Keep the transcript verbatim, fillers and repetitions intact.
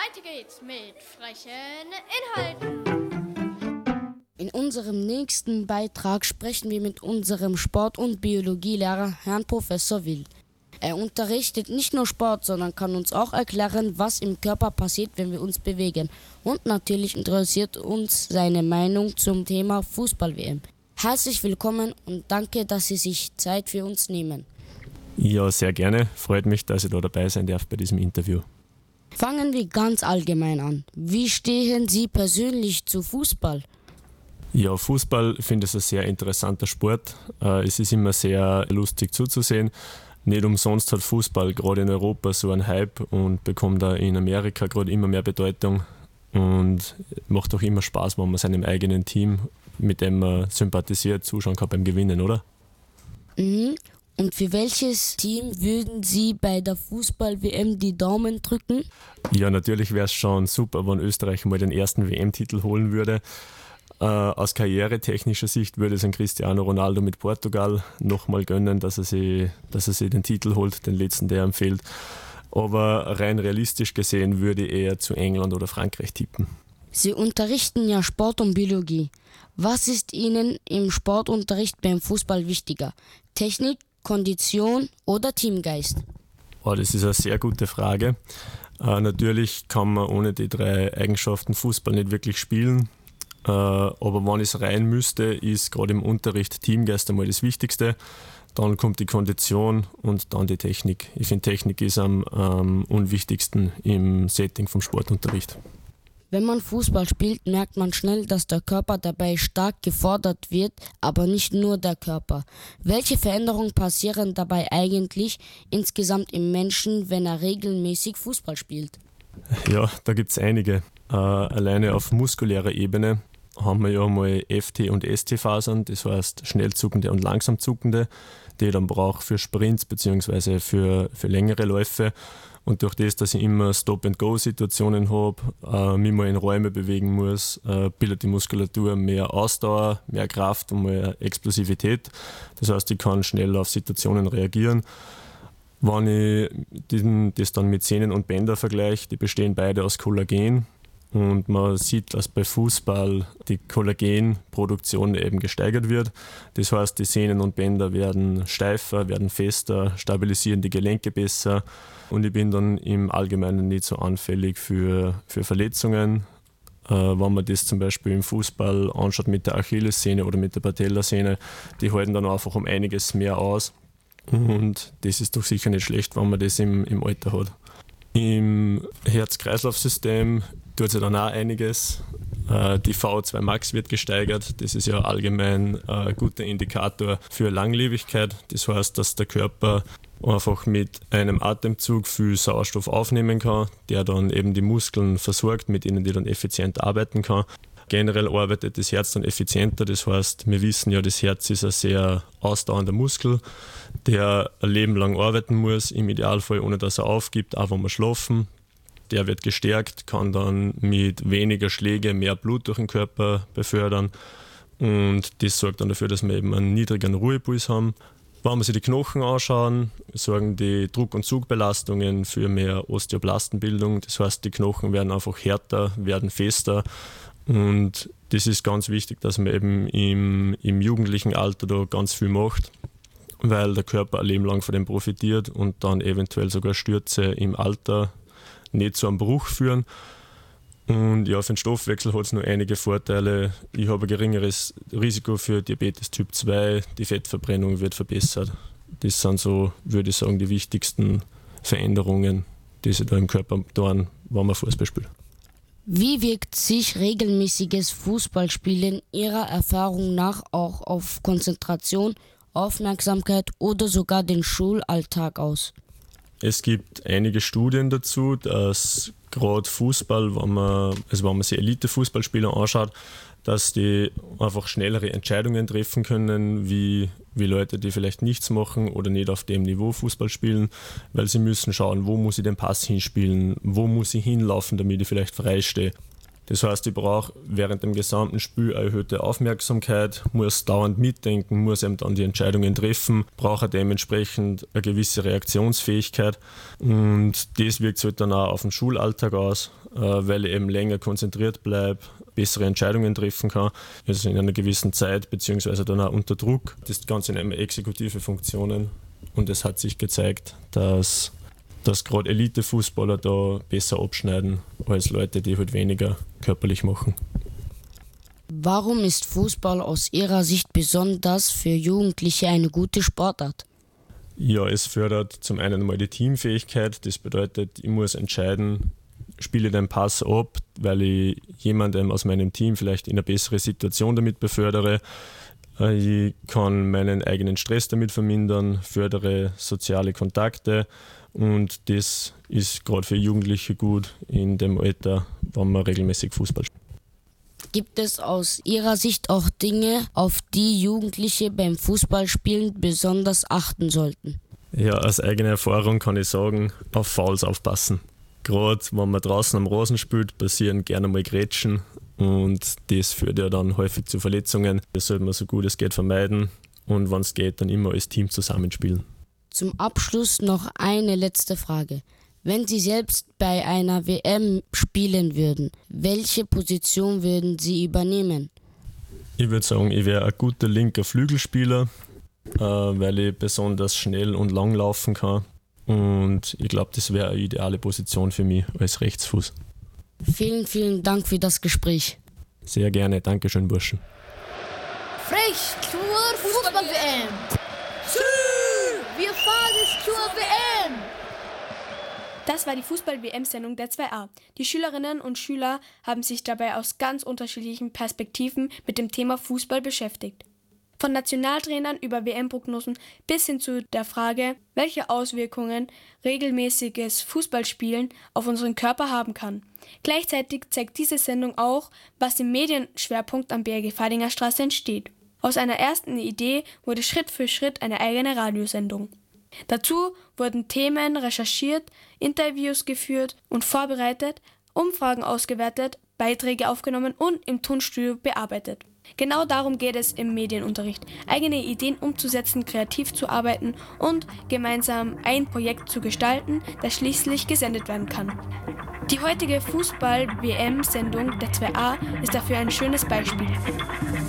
Weiter geht's mit frechen Inhalten. In unserem nächsten Beitrag sprechen wir mit unserem Sport- und Biologielehrer, Herrn Professor Will. Er unterrichtet nicht nur Sport, sondern kann uns auch erklären, was im Körper passiert, wenn wir uns bewegen. Und natürlich interessiert uns seine Meinung zum Thema Fußball-W M. Herzlich willkommen und danke, dass Sie sich Zeit für uns nehmen. Ja, sehr gerne. Freut mich, dass ich da dabei sein darf bei diesem Interview. Fangen wir ganz allgemein an. Wie stehen Sie persönlich zu Fußball? Ja, Fußball finde ich ein sehr interessanter Sport. Es ist immer sehr lustig zuzusehen. Nicht umsonst hat Fußball gerade in Europa so einen Hype und bekommt da in Amerika gerade immer mehr Bedeutung. Und macht auch immer Spaß, wenn man seinem eigenen Team, mit dem man sympathisiert, zuschauen kann beim Gewinnen, oder? Mhm. Und für welches Team würden Sie bei der Fußball-W M die Daumen drücken? Ja, natürlich wäre es schon super, wenn Österreich mal den ersten W M-Titel holen würde. Äh, aus karrieretechnischer Sicht würde es ein Cristiano Ronaldo mit Portugal nochmal gönnen, dass er, sich, dass er sich den Titel holt, den letzten, der ihm fehlt. Aber rein realistisch gesehen würde ich eher zu England oder Frankreich tippen. Sie unterrichten ja Sport und Biologie. Was ist Ihnen im Sportunterricht beim Fußball wichtiger? Technik, Kondition oder Teamgeist? Oh, das ist eine sehr gute Frage. Äh, natürlich kann man ohne die drei Eigenschaften Fußball nicht wirklich spielen. Äh, aber wenn ich es rein müsste, ist gerade im Unterricht Teamgeist einmal das Wichtigste. Dann kommt die Kondition und dann die Technik. Ich finde, Technik ist am ähm, unwichtigsten im Setting vom Sportunterricht. Wenn man Fußball spielt, merkt man schnell, dass der Körper dabei stark gefordert wird, aber nicht nur der Körper. Welche Veränderungen passieren dabei eigentlich insgesamt im Menschen, wenn er regelmäßig Fußball spielt? Ja, da gibt es einige. Äh, alleine auf muskulärer Ebene haben wir ja mal F T- und S T-Fasern, das heißt schnell zuckende und langsam zuckende, die ich dann brauche für Sprints bzw. für, für längere Läufe. Und durch das, dass ich immer Stop-and-Go-Situationen habe, äh, mich mal in Räume bewegen muss, äh, bildet die Muskulatur mehr Ausdauer, mehr Kraft und mehr Explosivität. Das heißt, ich kann schnell auf Situationen reagieren. Wenn ich diesen, das dann mit Sehnen und Bänder vergleiche, die bestehen beide aus Kollagen. Und man sieht, dass bei Fußball die Kollagenproduktion eben gesteigert wird. Das heißt, die Sehnen und Bänder werden steifer, werden fester, stabilisieren die Gelenke besser. Und ich bin dann im Allgemeinen nicht so anfällig für, für Verletzungen. Äh, wenn man das zum Beispiel im Fußball anschaut mit der Achillessehne oder mit der Patellasehne, die halten dann einfach um einiges mehr aus. Und das ist doch sicher nicht schlecht, wenn man das im, im Alter hat. Im Herz-Kreislauf-System tut sich dann auch einiges. Äh, die V O zwei Max wird gesteigert. Das ist ja allgemein ein guter Indikator für Langlebigkeit. Das heißt, dass der Körper einfach mit einem Atemzug viel Sauerstoff aufnehmen kann, der dann eben die Muskeln versorgt, mit denen die dann effizient arbeiten kann. Generell arbeitet das Herz dann effizienter, das heißt, wir wissen ja, das Herz ist ein sehr ausdauernder Muskel, der ein Leben lang arbeiten muss, im Idealfall ohne dass er aufgibt, auch wenn wir schlafen. Der wird gestärkt, kann dann mit weniger Schläge mehr Blut durch den Körper befördern und das sorgt dann dafür, dass wir eben einen niedrigeren Ruhepuls haben. Wenn wir sich die Knochen anschauen, sorgen die Druck- und Zugbelastungen für mehr Osteoblastenbildung. Das heißt, die Knochen werden einfach härter, werden fester. Und das ist ganz wichtig, dass man eben im, im jugendlichen Alter da ganz viel macht, weil der Körper ein Leben lang von dem profitiert und dann eventuell sogar Stürze im Alter nicht zu einem Bruch führen. Und ja, für den Stoffwechsel hat es nur einige Vorteile. Ich habe ein geringeres Risiko für Diabetes Typ zwei, die Fettverbrennung wird verbessert. Das sind so, würde ich sagen, die wichtigsten Veränderungen, die sich da im Körper tun, wenn man Fußball spielt. Wie wirkt sich regelmäßiges Fußballspielen Ihrer Erfahrung nach auch auf Konzentration, Aufmerksamkeit oder sogar den Schulalltag aus? Es gibt einige Studien dazu, dass gerade Fußball, wenn man, also wenn man sich Elite-Fußballspieler anschaut, dass die einfach schnellere Entscheidungen treffen können, wie, wie Leute, die vielleicht nichts machen oder nicht auf dem Niveau Fußball spielen, weil sie müssen schauen, wo muss ich den Pass hinspielen, wo muss ich hinlaufen, damit ich vielleicht frei stehe. Das heißt, ich brauche während dem gesamten Spiel eine erhöhte Aufmerksamkeit, muss dauernd mitdenken, muss eben dann die Entscheidungen treffen, brauche dementsprechend eine gewisse Reaktionsfähigkeit und das wirkt sich halt dann auch auf den Schulalltag aus, weil ich eben länger konzentriert bleibe, bessere Entscheidungen treffen kann, also in einer gewissen Zeit beziehungsweise dann auch unter Druck. Das Ganze in einmal exekutive Funktionen und es hat sich gezeigt, dass dass gerade Elite-Fußballer da besser abschneiden als Leute, die halt weniger körperlich machen. Warum ist Fußball aus Ihrer Sicht besonders für Jugendliche eine gute Sportart? Ja, es fördert zum einen mal die Teamfähigkeit. Das bedeutet, ich muss entscheiden, spiele ich den Pass ab, weil ich jemanden aus meinem Team vielleicht in eine bessere Situation damit befördere. Ich kann meinen eigenen Stress damit vermindern, fördere soziale Kontakte und das ist gerade für Jugendliche gut in dem Alter, wenn man regelmäßig Fußball spielt. Gibt es aus Ihrer Sicht auch Dinge, auf die Jugendliche beim Fußballspielen besonders achten sollten? Ja, aus eigener Erfahrung kann ich sagen, auf Fouls aufpassen. Gerade wenn man draußen am Rasen spielt, passieren gerne mal Grätschen und das führt ja dann häufig zu Verletzungen. Das sollte man so gut es geht vermeiden und wenn es geht, dann immer als Team zusammenspielen. Zum Abschluss noch eine letzte Frage. Wenn Sie selbst bei einer W M spielen würden, welche Position würden Sie übernehmen? Ich würde sagen, ich wäre ein guter linker Flügelspieler, äh, weil ich besonders schnell und lang laufen kann. Und ich glaube, das wäre eine ideale Position für mich als Rechtsfuß. Vielen, vielen Dank für das Gespräch. Sehr gerne. Dankeschön, Burschen. Frech zur Fußball-W M. Wir fahren zur W M. Das war die Fußball-W M-Sendung der zwei a. Die Schülerinnen und Schüler haben sich dabei aus ganz unterschiedlichen Perspektiven mit dem Thema Fußball beschäftigt. Von Nationaltrainern über W M-Prognosen bis hin zu der Frage, welche Auswirkungen regelmäßiges Fußballspielen auf unseren Körper haben kann. Gleichzeitig zeigt diese Sendung auch, was im Medienschwerpunkt am B R G Feidinger Straße entsteht. Aus einer ersten Idee wurde Schritt für Schritt eine eigene Radiosendung. Dazu wurden Themen recherchiert, Interviews geführt und vorbereitet, Umfragen ausgewertet, Beiträge aufgenommen und im Tonstudio bearbeitet. Genau darum geht es im Medienunterricht, eigene Ideen umzusetzen, kreativ zu arbeiten und gemeinsam ein Projekt zu gestalten, das schließlich gesendet werden kann. Die heutige Fußball-W M-Sendung der zwei a ist dafür ein schönes Beispiel.